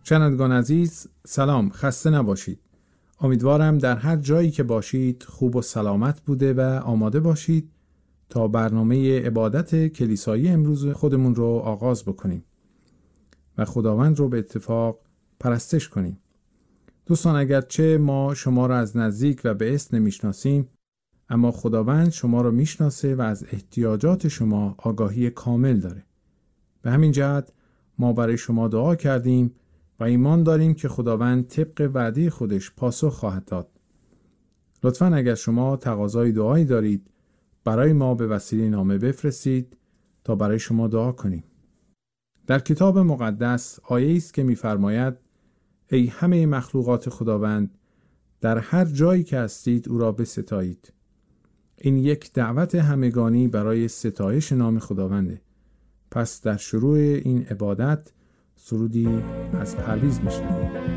شنوندگان عزیز، سلام، خسته نباشید. امیدوارم در هر جایی که باشید خوب و سلامت بوده و آماده باشید تا برنامه عبادت کلیسایی امروز خودمون رو آغاز بکنیم و خداوند رو به اتفاق پرستش کنیم. دوستان، اگرچه ما شما رو از نزدیک و به اسم نمیشناسیم، اما خداوند شما رو میشناسه و از احتیاجات شما آگاهی کامل داره. به همین جهت ما برای شما دعا کردیم و ایمان داریم که خداوند طبق وعده خودش پاسخ خواهد داد. لطفاً اگر شما تقاضای دعایی دارید برای ما به وسیله نامه بفرستید تا برای شما دعا کنیم. در کتاب مقدس آیه‌ای است که می‌فرماید: ای همه مخلوقات خداوند، در هر جایی که هستید او را بستایید. این یک دعوت همگانی برای ستایش نام خداونده. پس در شروع این عبادت سرودی از پرویز میشنویم.